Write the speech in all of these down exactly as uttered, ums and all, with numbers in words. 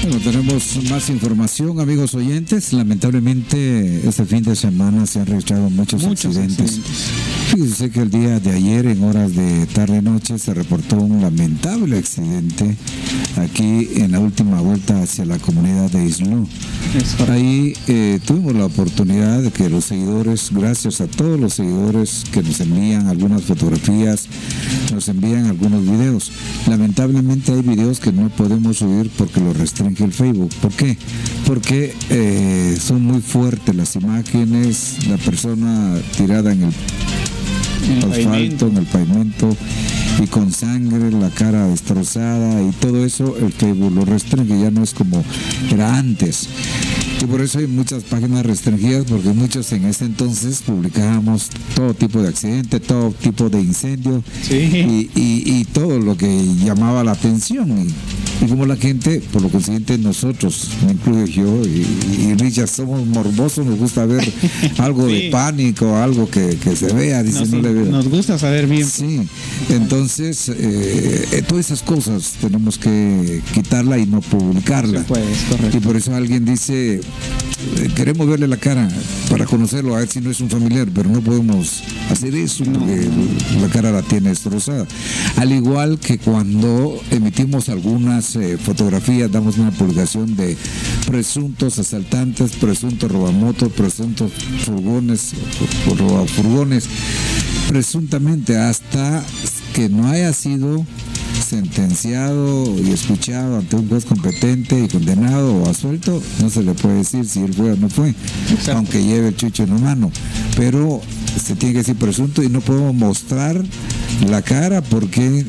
Bueno, tenemos más información, amigos oyentes. Lamentablemente, este fin de semana se han registrado muchos, muchos accidentes. accidentes. Fíjense que el día de ayer, en horas de tarde-noche, se reportó un lamentable accidente aquí en la última vuelta hacia la comunidad de Islú. Ahí eh, tuvimos la oportunidad de que los seguidores, gracias a todos los seguidores que nos envían algunas fotografías, nos envían algunos videos. Lamentablemente hay videos que no podemos subir porque los restringe el Facebook. ¿Por qué? Porque eh, son muy fuertes las imágenes, la persona tirada en el, el asfalto, pavimento. en el pavimento, y con sangre, la cara destrozada y todo eso, el Facebook lo restringe, ya no es como era antes. Y por eso hay muchas páginas restringidas, porque muchos en ese entonces publicábamos todo tipo de accidente, todo tipo de incendio, sí. y, y, y todo lo que llamaba la atención. Y, y como la gente, por lo consiguiente nosotros, me incluyo yo y, y Richard, somos morbosos, nos gusta ver algo sí. de pánico, algo que, que se vea, dice, nos, no le veo. Nos gusta saber bien. Sí, entonces eh, todas esas cosas tenemos que quitarla y no publicarla. Sí, pues, correcto. Y por eso alguien dice, queremos verle la cara para conocerlo, a ver si no es un familiar, pero no podemos hacer eso porque no. la cara la tiene destrozada. Al igual que cuando emitimos algunas eh, fotografías, damos una publicación de presuntos asaltantes, presuntos robamotos, presuntos furgones, robafurgones, presuntamente, hasta que no haya sido sentenciado y escuchado ante un juez competente y condenado o absuelto, no se le puede decir si él fue o no fue. Exacto. Aunque lleve el chucho en la mano, pero se tiene que decir presunto y no podemos mostrar la cara porque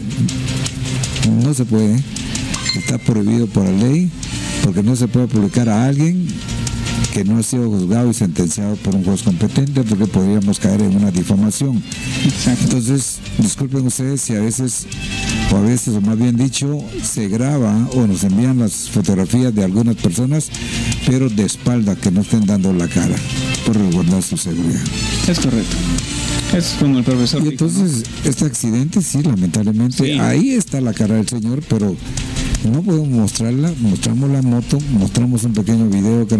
no se puede, está prohibido por la ley, porque no se puede publicar a alguien que no ha sido juzgado y sentenciado por un juez competente, porque podríamos caer en una difamación. Exacto. Entonces, disculpen ustedes si a veces, o a veces, o más bien dicho, se graba o nos envían las fotografías de algunas personas, pero de espalda, que no estén dando la cara, por resguardar su seguridad. Es correcto. Es como el profesor. Y entonces, ¿no? Este accidente, sí, lamentablemente, sí. ahí está la cara del señor, pero no podemos mostrarla. Mostramos la moto, mostramos un pequeño video que